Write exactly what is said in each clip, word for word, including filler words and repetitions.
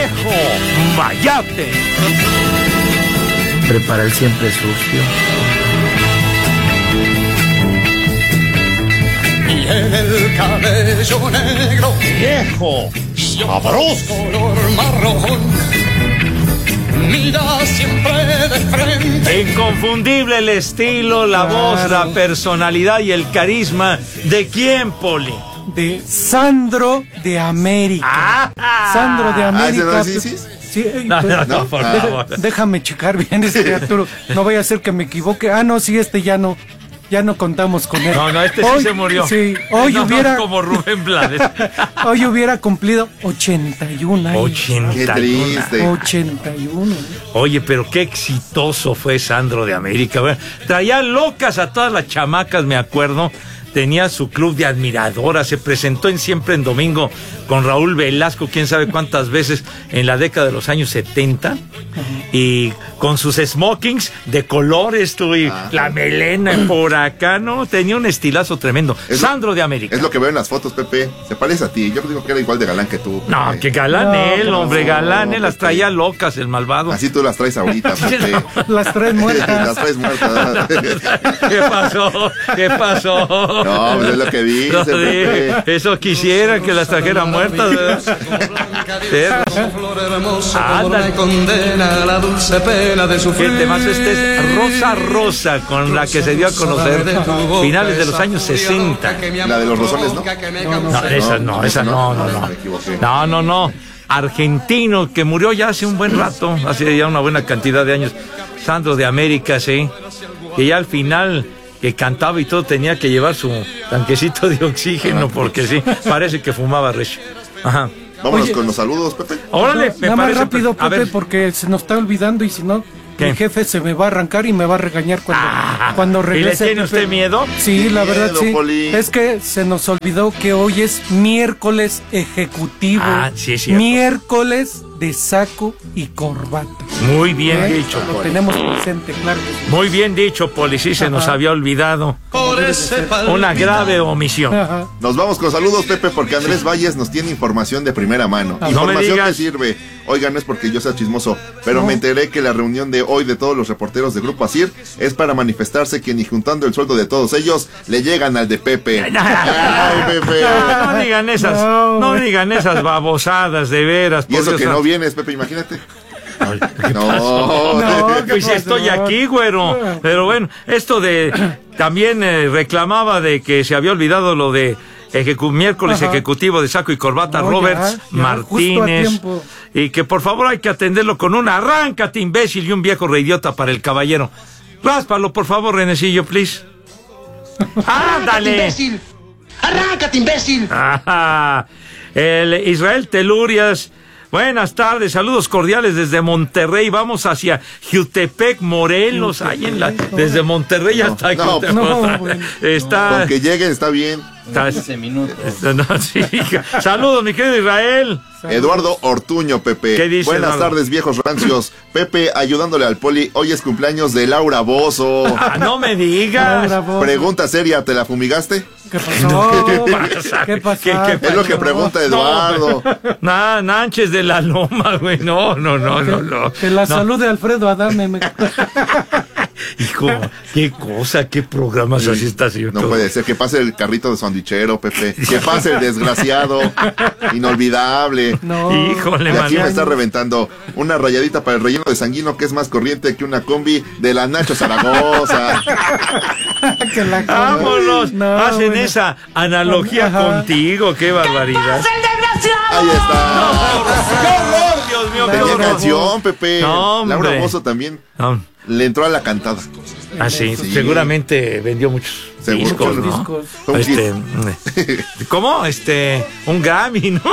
viejo mayate. Prepara el siempre sucio. Y el cabello negro, Viejo sabroso. color marrón, mira siempre de frente. Inconfundible el estilo, la Claro. voz, la personalidad y el carisma. ¿De quién, Poli? De Sandro de América. Ah, Sandro de Ah, ¿ese América. no es Isis? Sí, eh, No, no, no, ¿No? por Ah. favor. déjame checar bien este Arturo. No vaya a ser que me equivoque. Ah, no, sí, este ya no. Ya no contamos con él. No, no, este sí Hoy- se murió. Sí, hoy No, no, hubiera. como Rubén Blades. Hoy hubiera cumplido ochenta y un años. ochenta. Qué triste. ochenta y uno. Oye, pero qué exitoso fue Sandro de América. Bueno, traía locas a todas las chamacas, me acuerdo. Tenía su club de admiradoras, se presentó en Siempre en Domingo con Raúl Velasco, quién sabe cuántas veces en la década de los años setenta, y con sus smokings de colores, tú, y Ah. la melena por acá, ¿no? Tenía un estilazo tremendo. Es lo- Sandro de América. Es lo que veo en las fotos, Pepe. Se parece a ti. Yo digo que era igual de galán que tú. No, Pepe. que galán No, él, no, hombre, galán él, las Pepe. traía locas el malvado. Así tú las traes ahorita, Pepe. Las tres muertas. Las traes muertas. ¿Qué pasó? ¿Qué pasó? No, pues es lo que dice, No, Pepe. sí, eso quisiera que las trajera muertas, ¿verdad? Flor hermosa, como Ándale. una condena a la dulce pena de sufrir. Fíjate más, este es Rosa Rosa, con la que se dio a conocer finales de los años sesenta. La de los rosones, ¿no? No, esa no, esa no, no, no. Me equivoqué. No, no, no. Argentino, que murió ya hace un buen rato, hace ya una buena cantidad de años. Sandro de América, sí. Que ya al final, que cantaba y todo, tenía que llevar su tanquecito de oxígeno, porque sí, parece que fumaba recho. Ajá. Vámonos Oye. con los saludos, Pepe. Órale, me Nada más parece. rápido, a Pepe, ver. porque se nos está olvidando y si no, ¿Qué? mi jefe se me va a arrancar y me va a regañar cuando, Ah, cuando ¿y le regrese. tiene Pepe. usted miedo? Sí, la verdad Miedo, sí. Poli. Es que se nos olvidó que hoy es miércoles ejecutivo. Ah, sí, es cierto. Miércoles de saco y corbata. Muy bien ¿Eh? dicho, Lo Poli. tenemos presente, claro que sí. Muy bien dicho, Poli, sí se nos Ajá. había olvidado. Por ese Una palpito. grave omisión. Ajá. Nos vamos con saludos, Pepe, porque Andrés Valles nos tiene información de primera mano. No me Información digas. que sirve. Oigan, no es porque yo sea chismoso, pero No. me enteré que la reunión de hoy de todos los reporteros de Grupo Asir es para manifestarse que ni juntando el sueldo de todos ellos le llegan al de Pepe. Ay, Pepe. No, no digan esas, no, No. digan esas babosadas, de veras. Y por eso Dios que no santo. vienes, Pepe, imagínate. Ay, ¿qué No. pasó? No, ¿qué Pues si pasó? estoy aquí, güero. Pero bueno, esto de también eh, reclamaba de que se había olvidado lo de ejecu- miércoles Ajá. ejecutivo de saco y corbata, No, Roberts ya, ya, Martínez, justo a tiempo. y que por favor hay que atenderlo con un arráncate imbécil y un viejo reidiota para el caballero. Ráspalo, por favor, Renecillo, please. Ándale. imbécil! ¡Arráncate, imbécil! Ajá. El Israel Telurias. Buenas tardes, saludos cordiales desde Monterrey. Vamos hacia Jutepec, Morelos. Ahí en la, desde Monterrey hasta no, Jutepec. no, bueno. Está. Con que lleguen está bien. está- está- no, sí, hija. Saludos, mi querido Israel. Eduardo Ortuño, Pepe. ¿Qué dice, Buenas Eduardo? tardes, viejos rancios. Pepe, ayudándole al Poli. Hoy es cumpleaños de Laura Bozo. Ah, no me digas. Ahora vos. Pregunta seria, ¿te la fumigaste? ¿Qué pasó? ¿Qué pasa? ¿Qué pasó? ¿Qué- qué Es lo que pasó? pregunta Eduardo. Nah, Nánchez de la Loma, güey. No, no, no, no, no. Que la No. salud de Alfredo Adame. me- Hijo, qué cosa, qué programas así está haciendo. No puede ser que pase el carrito de sandwichero, Pepe. Que pase el desgraciado. Inolvidable. No. Híjole, Y aquí man. me está reventando una rayadita para el relleno de sanguino que es más corriente que una combi de la Nacho Zaragoza. Que la- Vámonos, No, hacen bueno. esa analogía Ajá. contigo, qué barbaridad. Ahí está. ¡Qué horror, Dios mío, qué Tenía horror! canción, Pepe. No, hombre. Laura Bozo también No. le entró a la cantada. Ah, sí, Sí. seguramente vendió muchos Seguro discos, que ¿no? discos. Fue un Este, ¿cómo? Este, un Grammy, ¿no?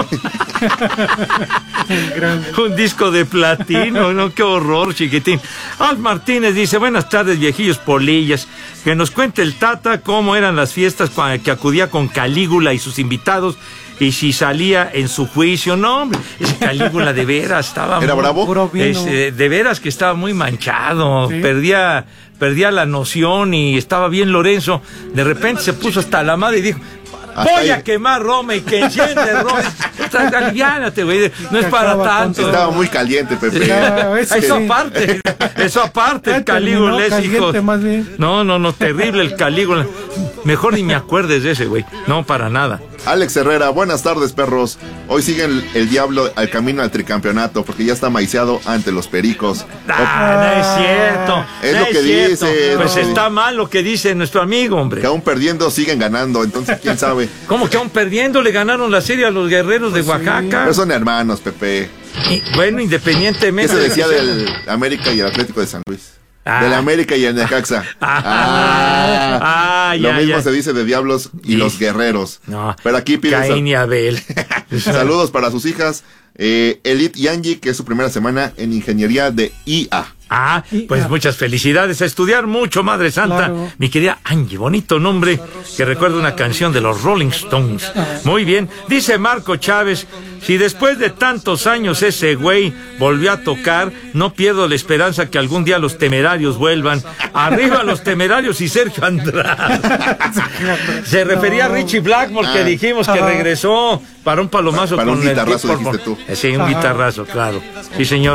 Grande. Un disco de platino, ¿no? Qué horror, chiquitín. Alf Martínez dice, buenas tardes, viejillos polillas. Que nos cuente el Tata cómo eran las fiestas cua- que acudía con Calígula y sus invitados y si salía en su juicio. No, hombre, ese Calígula de veras estaba... ¿Era muy- bravo? Puro vino. Este, de veras que estaba muy manchado, Sí. perdía, perdía la noción y estaba bien Lorenzo. De repente se puso hasta la madre y dijo, Voy ahí. a quemar Roma y que enciende Roma. Aliviánate, güey. No es para Acaba tanto. Estaba muy caliente, Pepe. Ya, eso Eso sí. aparte, eso aparte, el Ya terminó Calígula es caliente, hijo. más bien. No, no, no, terrible el Calígula. Mejor ni me acuerdes de ese, güey. No, para nada. Alex Herrera, buenas tardes, perros. Hoy sigue el, el diablo al camino al tricampeonato porque ya está maiciado ante los pericos. Ah, no es cierto. Es no lo que cierto. dice, Pues no. está mal lo que dice nuestro amigo, Que hombre. aún perdiendo siguen ganando, entonces quién sabe. ¿Cómo que aún perdiendo le ganaron la serie a los guerreros de Oaxaca? Pero son hermanos, Pepe. Y, bueno, ¿Qué independientemente. se de decía que sea- del América y el Atlético de San Luis? Ah. Del América y el Necaxa. Ah, Ah, ya, lo mismo ya. se dice de Diablos y Sí. los Guerreros. No, Pero aquí piden Caín y Abel. saludos para sus hijas. Eh, Elite Yangi, que es su primera semana en ingeniería de I A. Ah, pues muchas felicidades. A estudiar mucho, Madre Santa. Claro. Mi querida Angie, bonito nombre que recuerda una canción de los Rolling Stones. Muy bien. Dice Marco Chávez, si después de tantos años ese güey volvió a tocar, no pierdo la esperanza que algún día los Temerarios vuelvan. Arriba los Temerarios y Sergio Andrade. Se refería a Richie Blackmore, que Ah. dijimos que Ajá. regresó para un palomazo Para un con el guitarrazo, Deep dijiste Purple. tú. Sí, un Ajá. guitarrazo, claro. Sí, señor.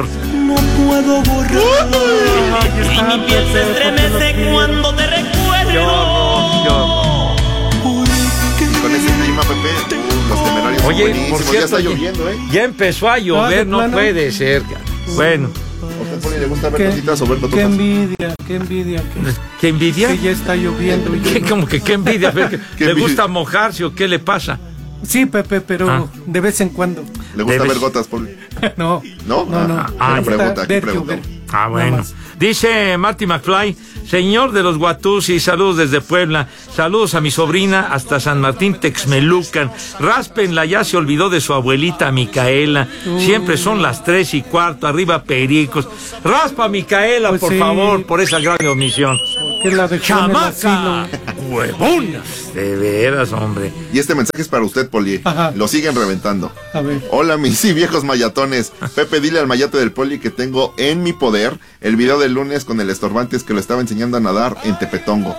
Y mi piel se estremece cuando te recuerdo. Y con ese clima, Pepe, uh, los Temerarios son Oye, buenísimos. por Ya cierto, está oye, lloviendo, ¿eh? ya empezó a llover, ¿de no plano? puede ser. ca- Bueno, ¿A usted, Poli, le gusta ver Qué, cositas o ver qué tototas? envidia, qué envidia. Que, ¿qué envidia? que ya está lloviendo. y ¿Qué, yo no- como que qué envidia? Ver que Qué ¿Le envidia. gusta mojarse o qué le pasa? Sí, Pepe, pero Ah. de vez en cuando. ¿Le gusta Debes- ver gotas, Poli? No, ¿No? no, no. Ah, buena Me gusta pregunta, aquí ver preguntamos. llover. Ah, Nada bueno. más. Dice Marty McFly, señor de los Guatusi, saludos desde Puebla, saludos a mi sobrina hasta San Martín Texmelucan, ráspenla, ya se olvidó de su abuelita Micaela, siempre son las tres y cuarto, arriba pericos, raspa Micaela, Pues por sí. favor, por esa gran omisión. Que la dejó en el ¡Chamaca! asilo. ¡Huevonas! De veras, hombre. Y este mensaje es para usted, Poli. Ajá. Lo siguen reventando. A ver. Hola, mis sí, viejos mayatones. Pepe, dile al mayate del Poli que tengo en mi poder el video del lunes con el estorbantes que lo estaba enseñando a nadar en Tepetongo.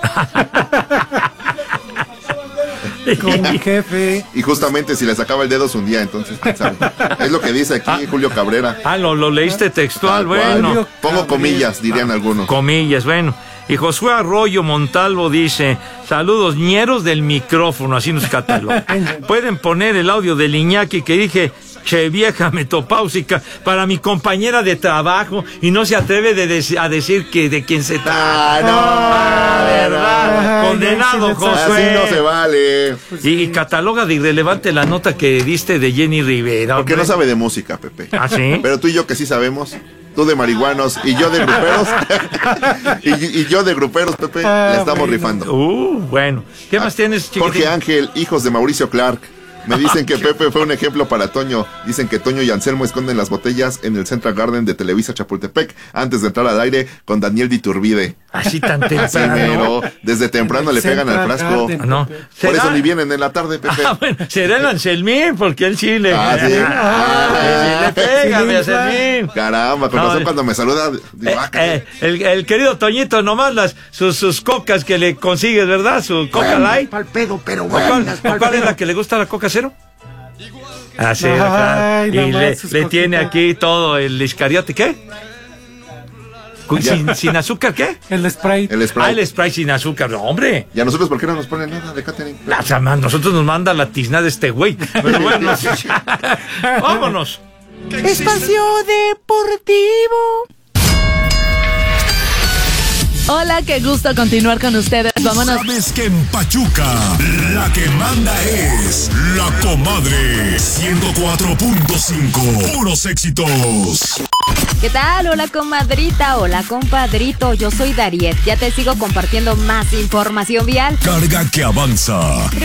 Con mi jefe. Y justamente si le sacaba el dedo se hundía, entonces, quién sabe. Es lo que dice aquí Julio Cabrera. Ah, lo, lo leíste textual, Tal cual. bueno. Pongo comillas, dirían algunos. Comillas, bueno. Y Josué Arroyo Montalvo dice, saludos ñeros del micrófono, así nos cataloga. Pueden poner el audio del Iñaki que dije, che vieja metopáusica, para mi compañera de trabajo y no se atreve de dec- a decir que de quién se trata. Ah, no. Ah, ¿verdad? Ay, Condenado, ay, sí, Josué. Así no se vale. Y, y cataloga de irrelevante la nota que diste de Jenny Rivera. Porque no hombre. sabe de música, Pepe. ¿Ah, sí? Pero tú y yo que sí sabemos. Tú de marihuanos y yo de gruperos. y, y yo de gruperos, Pepe, Ah, le estamos bueno. rifando. Uh, bueno. ¿Qué más tienes, chiquitín? Jorge Ángel, hijos de Mauricio Clark. Me dicen que Pepe fue un ejemplo para Toño. Dicen que Toño y Anselmo esconden las botellas en el Central Garden de Televisa Chapultepec antes de entrar al aire con Daniel Diturbide. Así tan Así temprano. mero, desde temprano le pegan al Central frasco. Garden. No. Por ¿Será? eso ni vienen en la tarde, Pepe. Ah, bueno, será el Anselmín, porque él sí le... Ah, ¿sí? Ah, sí le pega, Sí, mi le Anselmín. Caramba, con No, razón eh, cuando me saluda, digo, ah, caray. Eh, el, el querido Toñito, nomás las sus, sus cocas que le consigues, ¿verdad? Su Coca Light. Pa'l pedo, pero ¿O cuál, buenas, o pa'l cuál es pedo. la que le gusta la Coca Cero? Ah, sí, Ay, claro. Y nomás le, sus le tiene coquitas. aquí todo el iscariote, ¿qué? Cu- ¿Sin, sin azúcar qué? El Sprite. El Ah, Sprite. el Sprite sin azúcar, no, hombre. ¿Y a nosotros por qué no nos ponen nada de catering? La, o sea, man, nosotros nos manda la tiznada este güey. Pero bueno, vámonos. Espacio Deportivo. Hola, qué gusto continuar con ustedes. Vámonos. Sabes que en Pachuca la que manda es la comadre ciento cuatro punto cinco. Puros éxitos. ¿Qué tal? Hola comadrita, hola compadrito, yo soy Dariet, ya te sigo compartiendo más información vial. Carga que avanza.